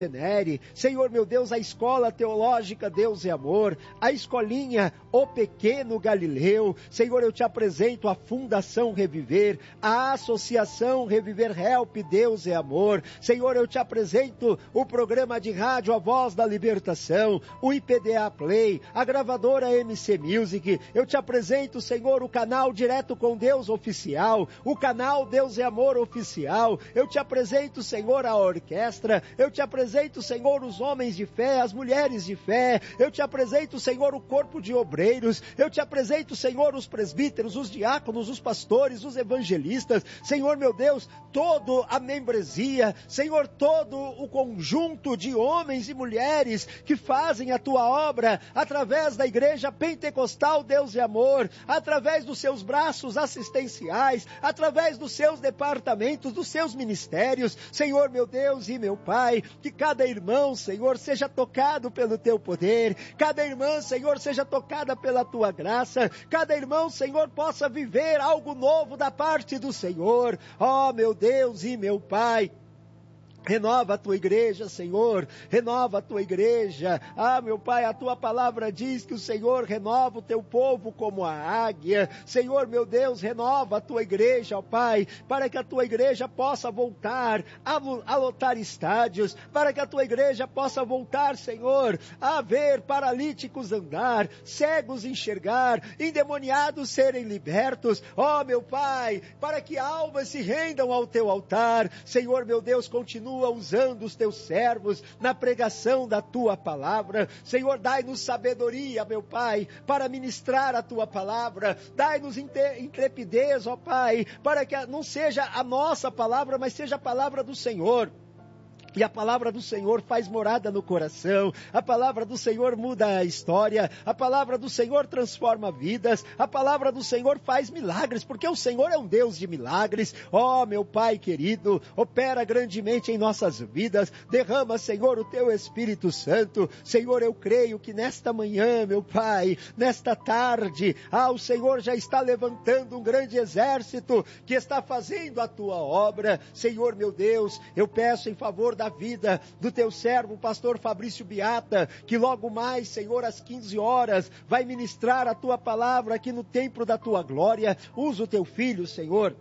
Senhor meu Deus, a escola teológica Deus é Amor, a escolinha O Pequeno Galileu, Senhor, eu te apresento a Fundação Reviver, a Associação Reviver Help Deus é Amor, Senhor, eu te apresento o programa de rádio A Voz da Libertação, o IPDA Play, a gravadora MC Music, eu te apresento, Senhor, o canal Direto com Deus Oficial, o canal Deus é Amor Oficial, eu te apresento, Senhor, a orquestra, eu te apresento, Senhor, os homens de fé, as mulheres de fé, eu te apresento, Senhor, o corpo de obreiros, eu te apresento, Senhor, os presbíteros, os diáconos, os pastores, os evangelistas, Senhor meu Deus, toda a membresia, Senhor, todo o conjunto de homens e mulheres que fazem a tua obra através da igreja pentecostal Deus e Amor, através dos seus braços assistenciais, através dos seus departamentos, dos seus ministérios, Senhor meu Deus e meu Pai, que cada irmão, Senhor, seja tocado pelo teu poder, cada irmã, Senhor, seja tocada pela tua graça, cada irmão, Senhor, possa viver algo novo da parte do Senhor, ó meu Deus e meu Pai. Renova a tua igreja, Senhor, renova a tua igreja, meu Pai, a tua palavra diz que o Senhor renova o teu povo como a águia, Senhor, meu Deus, renova a tua igreja, ó Pai, para que a tua igreja possa voltar a lotar estádios, para que a tua igreja possa voltar, Senhor, a ver paralíticos andar, cegos enxergar, endemoniados serem libertos, ó meu Pai, para que almas se rendam ao teu altar, Senhor, meu Deus, continua usando os teus servos na pregação da tua palavra, Senhor, dai-nos sabedoria, meu Pai, para ministrar a tua palavra, dai-nos intrepidez, ó Pai, para que não seja a nossa palavra, mas seja a palavra do Senhor. E a palavra do Senhor faz morada no coração, a palavra do Senhor muda a história, a palavra do Senhor transforma vidas, a palavra do Senhor faz milagres, porque o Senhor é um Deus de milagres. Ó meu Pai querido, opera grandemente em nossas vidas, derrama, Senhor, o teu Espírito Santo. Senhor, eu creio que nesta manhã, meu Pai, nesta tarde, o Senhor já está levantando um grande exército que está fazendo a tua obra. Senhor, meu Deus, eu peço em favor da vida do teu servo, o pastor Fabrício Beata, que logo mais, Senhor, às 15 horas, vai ministrar a tua palavra aqui no templo da tua glória. Usa o teu filho, Senhor.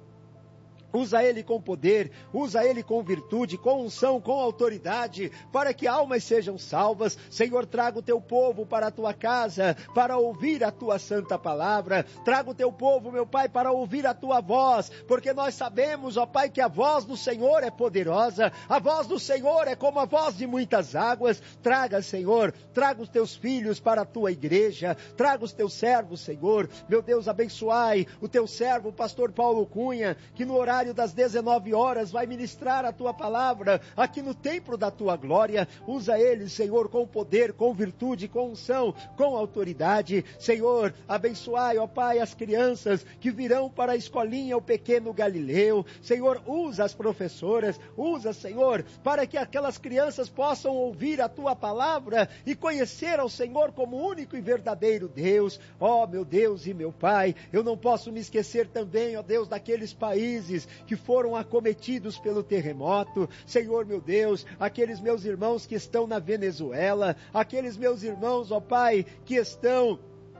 Usa ele com poder, usa ele com virtude, com unção, com autoridade, para que almas sejam salvas. Senhor, traga o teu povo para a tua casa, para ouvir a tua santa palavra. Traga o teu povo, meu Pai, para ouvir a tua voz, porque nós sabemos, ó Pai, que a voz do Senhor é poderosa, a voz do Senhor é como a voz de muitas águas. Traga, Senhor, traga os teus filhos para a tua igreja, traga os teus servos, Senhor. Meu Deus, abençoai o teu servo, o pastor Paulo Cunha, que no horário das 19 horas vai ministrar a tua palavra aqui no templo da tua glória. Usa ele, Senhor, com poder, com virtude, com unção, com autoridade. Senhor, abençoai, ó Pai, as crianças que virão para a escolinha O Pequeno Galileu. Senhor, usa as professoras, usa, Senhor, para que aquelas crianças possam ouvir a tua palavra e conhecer ao Senhor como único e verdadeiro Deus. Ó meu Deus e meu Pai, eu não posso me esquecer também, ó Deus, daqueles países que foram acometidos pelo terremoto. Senhor meu Deus, aqueles meus irmãos que estão na Venezuela, aqueles meus irmãos, ó Pai, que estão,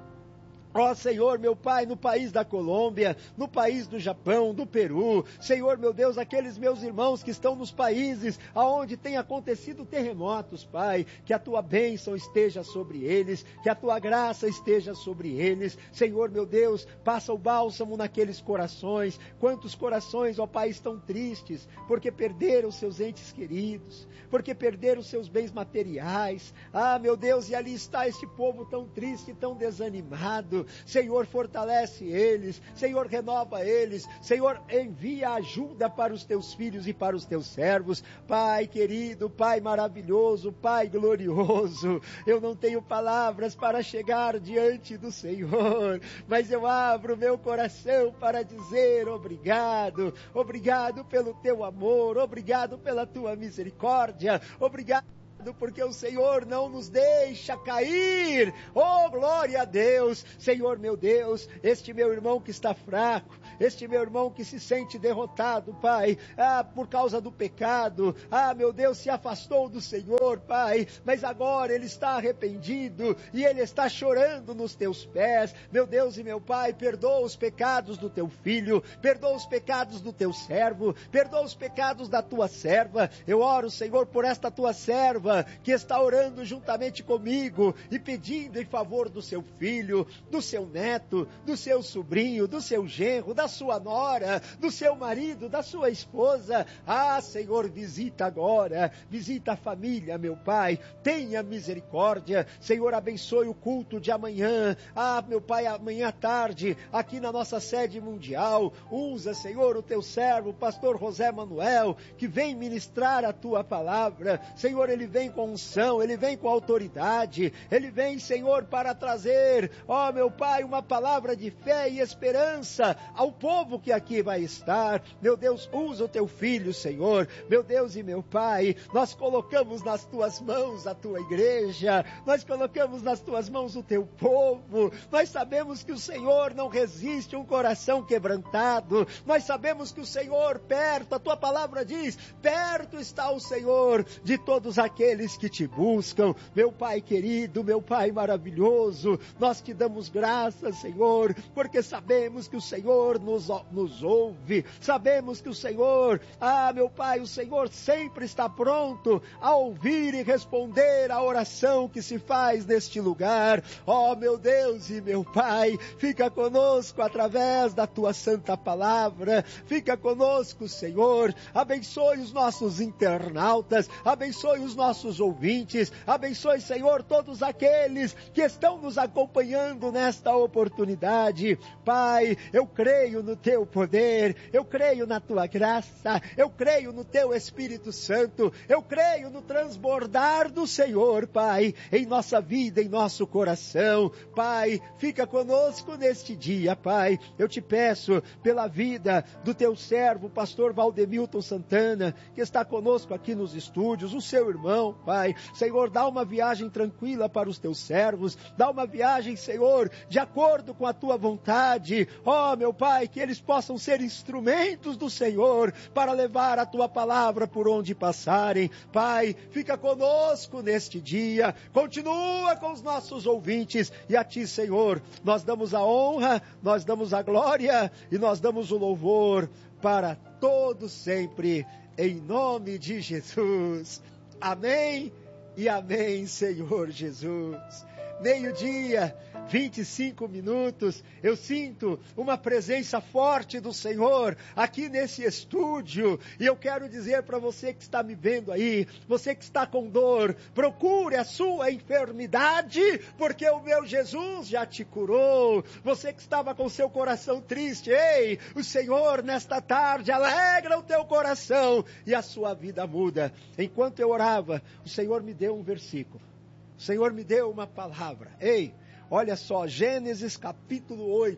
ó Senhor, meu Pai, no país da Colômbia, no país do Japão, do Peru. Senhor, meu Deus, aqueles meus irmãos que estão nos países aonde tem acontecido terremotos, Pai, que a tua bênção esteja sobre eles, que a tua graça esteja sobre eles. Senhor, meu Deus, passa o bálsamo naqueles corações. Quantos corações, ó Pai, estão tristes porque perderam seus entes queridos, porque perderam seus bens materiais. Meu Deus, e ali está este povo tão triste, tão desanimado. Senhor, fortalece eles, Senhor, renova eles, Senhor, envia ajuda para os teus filhos e para os teus servos. Pai querido, Pai maravilhoso, Pai glorioso, eu não tenho palavras para chegar diante do Senhor, mas eu abro meu coração para dizer obrigado, obrigado pelo teu amor, obrigado pela tua misericórdia, obrigado porque o Senhor não nos deixa cair. Oh, glória a Deus. Senhor meu Deus, este meu irmão que está fraco, este meu irmão que se sente derrotado, Pai, por causa do pecado, meu Deus, se afastou do Senhor, Pai, mas agora ele está arrependido e ele está chorando nos teus pés. Meu Deus e meu Pai, perdoa os pecados do teu filho, perdoa os pecados do teu servo, perdoa os pecados da tua serva. Eu oro, Senhor, por esta tua serva que está orando juntamente comigo e pedindo em favor do seu filho, do seu neto, do seu sobrinho, do seu genro, da sua nora, do seu marido, da sua esposa. Senhor, visita agora, visita a família, meu Pai, tenha misericórdia. Senhor, abençoe o culto de amanhã, meu Pai, amanhã à tarde, aqui na nossa sede mundial. Usa, Senhor, o teu servo, pastor José Manuel, que vem ministrar a tua palavra. Senhor, ele vem com unção, ele vem com autoridade, ele vem, Senhor, para trazer, meu Pai, uma palavra de fé e esperança ao povo que aqui vai estar. Meu Deus, usa o teu filho, Senhor, meu Deus e meu Pai, nós colocamos nas tuas mãos a tua igreja, nós colocamos nas tuas mãos o teu povo. Nós sabemos que o Senhor não resiste um coração quebrantado, nós sabemos que o Senhor perto, a tua palavra diz, perto está o Senhor de todos aqueles que te buscam. Meu Pai querido, meu Pai maravilhoso, nós te damos graças, Senhor, porque sabemos que o Senhor nos ouve, sabemos que o Senhor, meu Pai, o Senhor sempre está pronto a ouvir e responder a oração que se faz neste lugar. Meu Deus e meu Pai, fica conosco através da tua santa palavra, fica conosco, Senhor, abençoe os nossos internautas, abençoe os nossos ouvintes, abençoe, Senhor, todos aqueles que estão nos acompanhando nesta oportunidade. Pai, eu creio no teu poder, eu creio na tua graça, eu creio no teu Espírito Santo, eu creio no transbordar do Senhor, Pai, em nossa vida, em nosso coração. Pai, fica conosco neste dia, Pai. Eu te peço pela vida do teu servo, pastor Valdemilton Santana, que está conosco aqui nos estúdios, o seu irmão, Pai. Senhor, dá uma viagem tranquila para os teus servos, dá uma viagem, Senhor, de acordo com a tua vontade. Meu Pai, que eles possam ser instrumentos do Senhor para levar a tua palavra por onde passarem. Pai, fica conosco neste dia, continua com os nossos ouvintes, e a ti, Senhor, nós damos a honra, nós damos a glória e nós damos o louvor para todos sempre, em nome de Jesus. Amém e amém, Senhor Jesus. Meio-dia, 25 minutos, eu sinto uma presença forte do Senhor aqui nesse estúdio, e eu quero dizer para você que está me vendo aí, você que está com dor, procure a sua enfermidade, porque o meu Jesus já te curou. Você que estava com seu coração triste, ei, o Senhor nesta tarde alegra o teu coração e a sua vida muda. Enquanto eu orava, o Senhor me deu um versículo. O Senhor me deu uma palavra. Ei, olha só, Gênesis capítulo 8.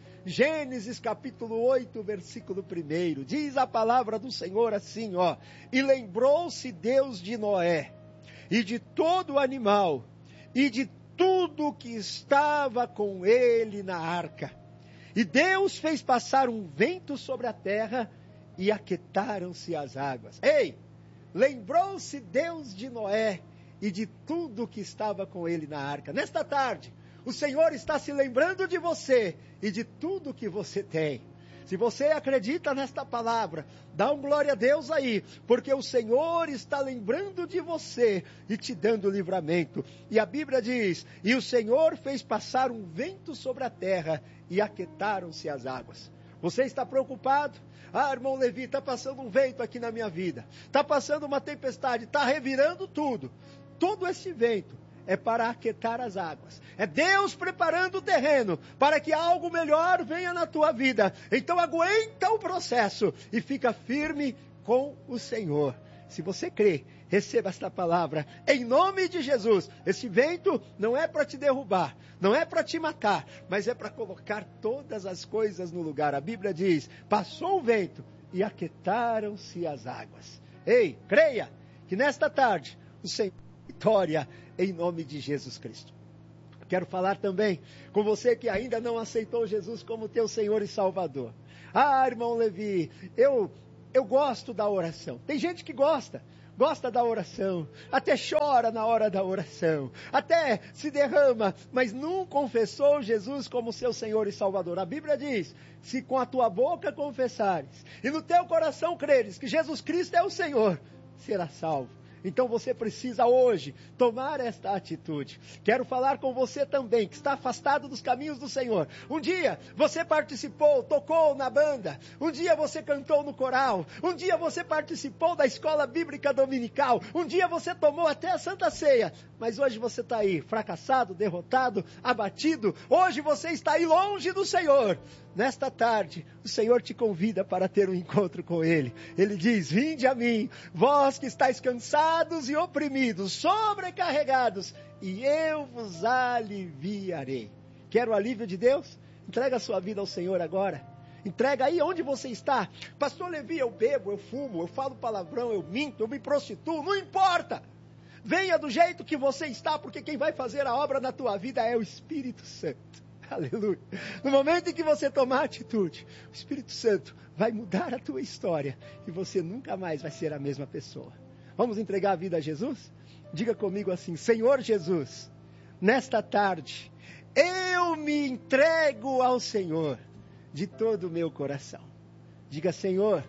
Gênesis capítulo 8, versículo 1. Diz a palavra do Senhor assim, E lembrou-se Deus de Noé, e de todo animal, e de tudo que estava com ele na arca. E Deus fez passar um vento sobre a terra, e aquietaram-se as águas. Ei, lembrou-se Deus de Noé, e de tudo que estava com ele na arca. Nesta tarde, o Senhor está se lembrando de você e de tudo que você tem. Se você acredita nesta palavra, dá um glória a Deus aí, porque o Senhor está lembrando de você e te dando livramento. E a Bíblia diz, e o Senhor fez passar um vento sobre a terra e aquietaram-se as águas. Você está preocupado? Irmão Levi, está passando um vento aqui na minha vida, está passando uma tempestade, está revirando tudo. Todo esse vento é para aquietar as águas. É Deus preparando o terreno para que algo melhor venha na tua vida. Então aguenta o processo e fica firme com o Senhor. Se você crê, receba esta palavra em nome de Jesus. Esse vento não é para te derrubar, não é para te matar, mas é para colocar todas as coisas no lugar. A Bíblia diz, passou o vento e aquietaram-se as águas. Ei, creia que nesta tarde o Senhor vitória em nome de Jesus Cristo. Quero falar também com você que ainda não aceitou Jesus como teu Senhor e Salvador. Ah, irmão Levi, eu gosto da oração. Tem gente que gosta da oração, até chora na hora da oração, até se derrama, mas não confessou Jesus como seu Senhor e Salvador. A Bíblia diz, se com a tua boca confessares e no teu coração creres que Jesus Cristo é o Senhor, serás salvo. Então você precisa hoje tomar esta atitude. Quero falar com você também, que está afastado dos caminhos do Senhor. Um dia você participou, tocou na banda. Um dia você cantou no coral. Um dia você participou da escola bíblica dominical. Um dia você tomou até a Santa Ceia. Mas hoje você está aí, fracassado, derrotado, abatido. Hoje você está aí longe do Senhor. Nesta tarde, o Senhor te convida para ter um encontro com Ele. Ele diz, vinde a mim, vós que estáis cansados e oprimidos, sobrecarregados, e eu vos aliviarei. Quer o alívio de Deus? Entrega a sua vida ao Senhor agora. Entrega aí onde você está. Pastor Levi, eu bebo, eu fumo, eu falo palavrão, eu minto, eu me prostituo, não importa. Venha do jeito que você está, porque quem vai fazer a obra na tua vida é o Espírito Santo. Aleluia. No momento em que você tomar atitude, o Espírito Santo vai mudar a tua história e você nunca mais vai ser a mesma pessoa. Vamos entregar a vida a Jesus? Diga comigo assim, Senhor Jesus, nesta tarde, eu me entrego ao Senhor de todo o meu coração. Diga, Senhor,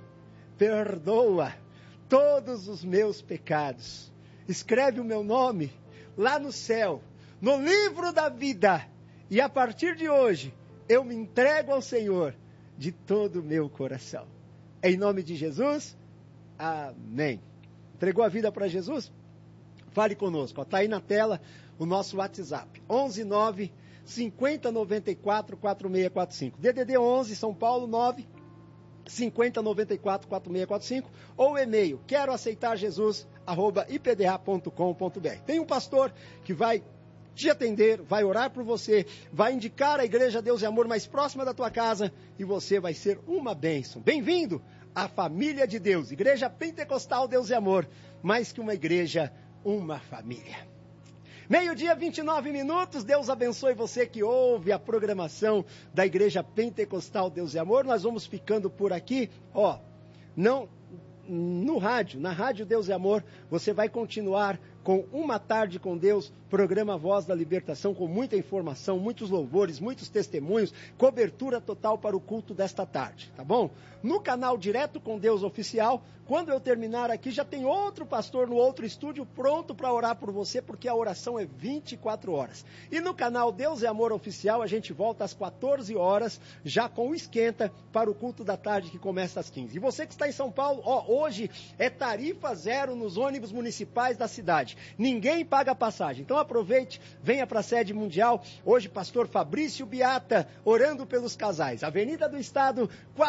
perdoa todos os meus pecados. Escreve o meu nome lá no céu, no livro da vida. E a partir de hoje, eu me entrego ao Senhor de todo o meu coração. Em nome de Jesus, amém. Entregou a vida para Jesus? Fale conosco. Está aí na tela o nosso WhatsApp. 11 9 50 94 4645. DDD 11, São Paulo 9 50 94 4645. Ou e-mail, queroaceitarjesus@ipda.com.br. Tem um pastor que vai te atender, vai orar por você, vai indicar a Igreja Deus e Amor mais próxima da tua casa e você vai ser uma bênção. Bem-vindo à família de Deus, Igreja Pentecostal Deus e Amor, mais que uma igreja, uma família. 12h, 29 minutos, Deus abençoe você que ouve a programação da Igreja Pentecostal Deus e Amor. Nós vamos ficando por aqui, não no rádio, na Rádio Deus e Amor, você vai continuar com Uma Tarde com Deus, programa Voz da Libertação, com muita informação, muitos louvores, muitos testemunhos, cobertura total para o culto desta tarde, tá bom? No canal Direto com Deus Oficial, quando eu terminar aqui, já tem outro pastor no outro estúdio pronto para orar por você, porque a oração é 24 horas. E no canal Deus e Amor Oficial, a gente volta às 14 horas, já com o esquenta para o culto da tarde, que começa às 15. E você que está em São Paulo, hoje é tarifa zero nos ônibus municipais da cidade. Ninguém paga passagem. Então aproveite, venha para a sede mundial. Hoje, pastor Fabrício Biata, orando pelos casais. Avenida do Estado,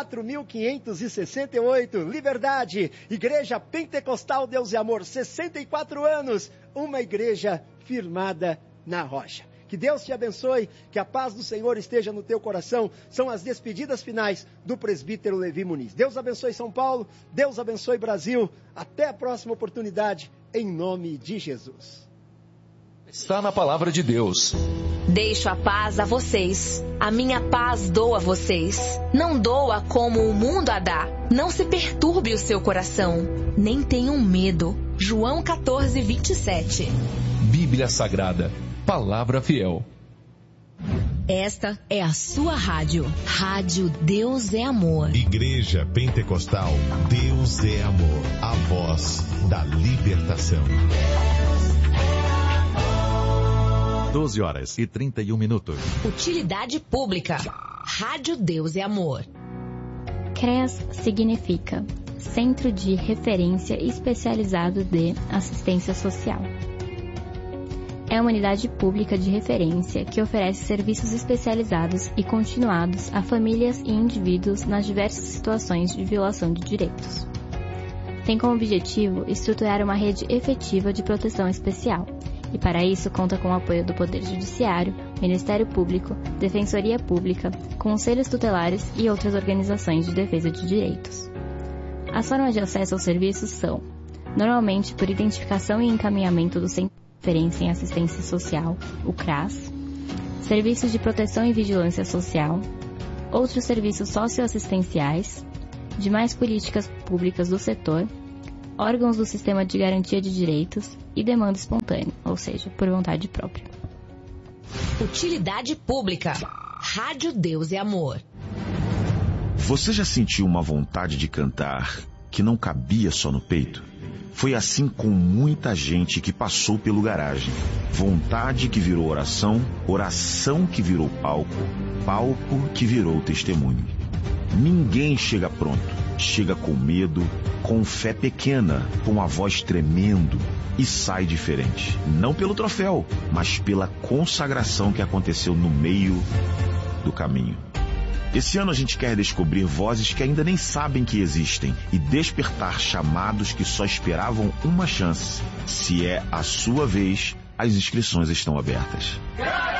4568, Liberdade. Igreja Pentecostal Deus e Amor, 64 anos. Uma igreja firmada na rocha. Que Deus te abençoe, que a paz do Senhor esteja no teu coração. São as despedidas finais do presbítero Levi Muniz. Deus abençoe São Paulo, Deus abençoe Brasil. Até a próxima oportunidade, em nome de Jesus. Está na palavra de Deus. Deixo a paz a vocês. A minha paz dou a vocês. Não doa como o mundo a dá. Não se perturbe o seu coração. Nem tenham medo. João 14, 27. Bíblia Sagrada. Palavra fiel. Esta é a sua rádio. Rádio Deus é Amor. Igreja Pentecostal Deus é Amor. A voz da libertação. 12h31. Utilidade pública. Rádio Deus é Amor. CREAS significa Centro de Referência Especializado de Assistência Social. É uma unidade pública de referência que oferece serviços especializados e continuados a famílias e indivíduos nas diversas situações de violação de direitos. Tem como objetivo estruturar uma rede efetiva de proteção especial, e para isso conta com o apoio do Poder Judiciário, Ministério Público, Defensoria Pública, Conselhos Tutelares e outras organizações de defesa de direitos. As formas de acesso aos serviços são, normalmente por identificação e encaminhamento do centro referência em assistência social, o CRAS, serviços de proteção e vigilância social, outros serviços socioassistenciais, demais políticas públicas do setor, órgãos do sistema de garantia de direitos e demanda espontânea, ou seja, por vontade própria. Utilidade pública. Rádio Deus e Amor. Você já sentiu uma vontade de cantar que não cabia só no peito? Foi assim com muita gente que passou pelo Garagem. Vontade que virou oração, oração que virou palco, palco que virou testemunho. Ninguém chega pronto, chega com medo, com fé pequena, com a voz tremendo e sai diferente. Não pelo troféu, mas pela consagração que aconteceu no meio do caminho. Esse ano a gente quer descobrir vozes que ainda nem sabem que existem e despertar chamados que só esperavam uma chance. Se é a sua vez, as inscrições estão abertas.